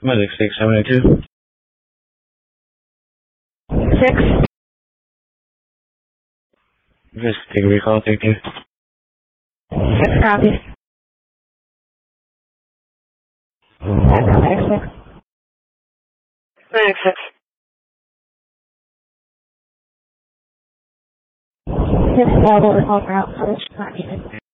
Medic 6782. 6. Risk, take a recall, thank you. 6 copies. Medic 6. Medic 6. 6 available to call for out switch, not needed.